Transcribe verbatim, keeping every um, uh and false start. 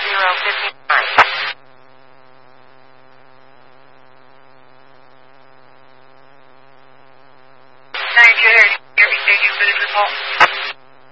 zero fifty-nine. Nine, two, everything you for the report.